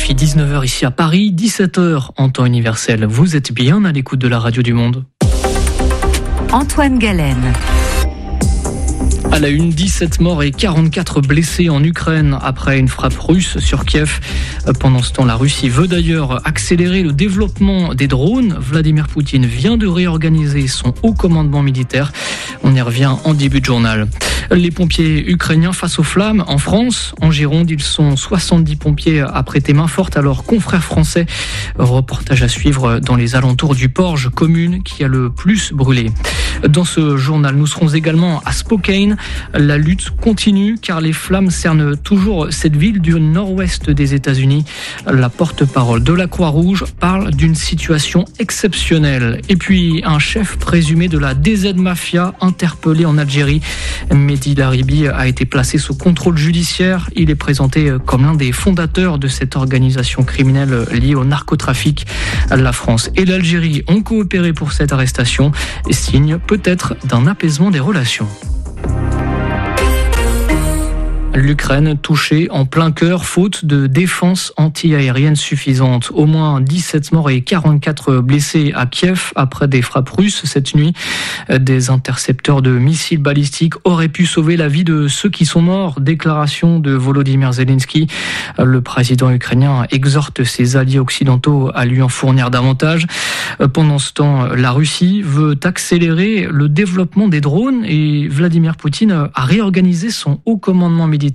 RFI, 19h ici à Paris, 17h en temps universel. Vous êtes bien à l'écoute de la radio du monde. Antoine Galen. À la une, 17 morts et 44 blessés en Ukraine après une frappe russe sur Kiev. Pendant ce temps, la Russie veut d'ailleurs accélérer le développement des drones. Vladimir Poutine vient de réorganiser son haut commandement militaire. On y revient en début de journal. Les pompiers ukrainiens face aux flammes en France. En Gironde, ils sont 70 pompiers à prêter main forte à leurs confrères français. Reportage à suivre dans les alentours du Porge, commune qui a le plus brûlé. Dans ce journal, nous serons également à Spokane. La lutte continue car les flammes cernent toujours cette ville du nord-ouest des États-Unis. La porte-parole de la Croix-Rouge parle d'une situation exceptionnelle. Et puis, un chef présumé de la DZ Mafia interpellé en Algérie. Mehdi Laribi a été placé sous contrôle judiciaire. Il est présenté comme l'un des fondateurs de cette organisation criminelle liée au narcotrafic. La France et l'Algérie ont coopéré pour cette arrestation, signe peut-être d'un apaisement des relations. L'Ukraine touchée en plein cœur, faute de défense anti-aérienne suffisante. Au moins 17 morts et 44 blessés à Kiev après des frappes russes cette nuit. Des intercepteurs de missiles balistiques auraient pu sauver la vie de ceux qui sont morts. Déclaration de Volodymyr Zelensky. Le président ukrainien exhorte ses alliés occidentaux à lui en fournir davantage. Pendant ce temps, la Russie veut accélérer le développement des drones et Vladimir Poutine a réorganisé son haut commandement militaire.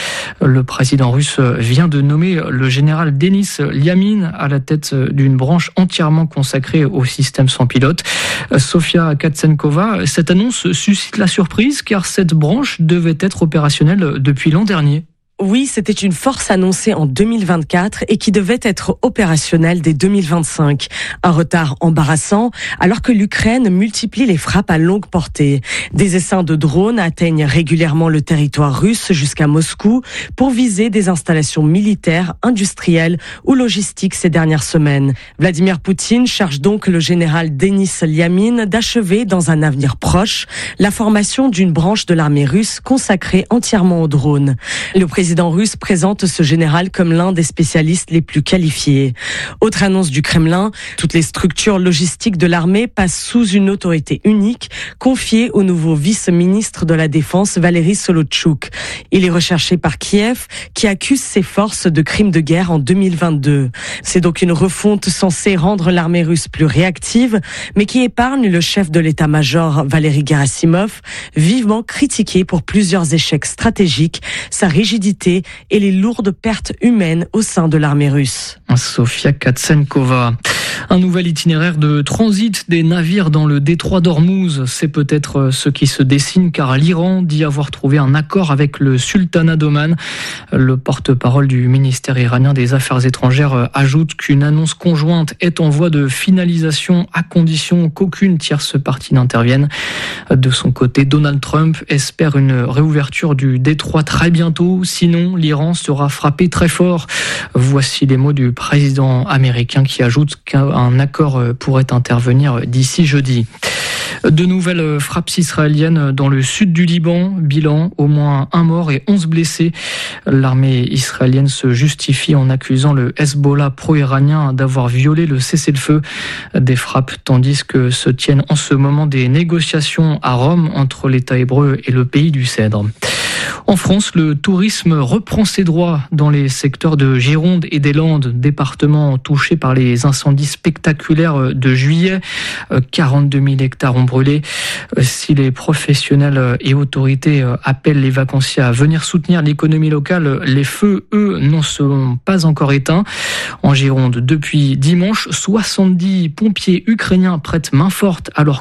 Le président russe vient de nommer le général Denis Lyamin à la tête d'une branche entièrement consacrée au système sans pilote. Sofia Katsenkova, cette annonce suscite la surprise car cette branche devait être opérationnelle depuis l'an dernier. Oui, c'était une force annoncée en 2024 et qui devait être opérationnelle dès 2025. Un retard embarrassant alors que l'Ukraine multiplie les frappes à longue portée. Des essaims de drones atteignent régulièrement le territoire russe jusqu'à Moscou pour viser des installations militaires, industrielles ou logistiques ces dernières semaines. Vladimir Poutine charge donc le général Denis Lyamin d'achever dans un avenir proche la formation d'une branche de l'armée russe consacrée entièrement aux drones. Le président russe présente ce général comme l'un des spécialistes les plus qualifiés. Autre annonce du Kremlin, toutes les structures logistiques de l'armée passent sous une autorité unique, confiée au nouveau vice-ministre de la Défense Valery Solotchouk. Il est recherché par Kiev, qui accuse ses forces de crimes de guerre en 2022. C'est donc une refonte censée rendre l'armée russe plus réactive, mais qui épargne le chef de l'état-major Valery Gerasimov, vivement critiqué pour plusieurs échecs stratégiques, sa rigidité et les lourdes pertes humaines au sein de l'armée russe. Sofia Katsenkova. Un nouvel itinéraire de transit des navires dans le détroit d'Ormuz, c'est peut-être ce qui se dessine car l'Iran dit avoir trouvé un accord avec le sultanat d'Oman. Le porte-parole du ministère iranien des Affaires étrangères ajoute qu'une annonce conjointe est en voie de finalisation à condition qu'aucune tierce partie n'intervienne. De son côté, Donald Trump espère une réouverture du détroit très bientôt, sinon l'Iran sera frappé très fort. Voici les mots du président américain qui ajoute qu'un accord pourrait intervenir d'ici jeudi. De nouvelles frappes israéliennes dans le sud du Liban. Bilan, au moins 1 mort et 11 blessés. L'armée israélienne se justifie en accusant le Hezbollah pro-iranien d'avoir violé le cessez-le-feu. Des frappes tandis que se tiennent en ce moment des négociations à Rome entre l'État hébreu et le pays du Cèdre. En France, le tourisme reprend ses droits dans les secteurs de Gironde et des Landes, départements touchés par les incendies spectaculaires de juillet. 42 000 hectares ont brûlé. Si les professionnels et autorités appellent les vacanciers à venir soutenir l'économie locale, les feux, eux, n'en sont pas encore éteints. En Gironde, depuis dimanche, 70 pompiers ukrainiens prêtent main forte à leurs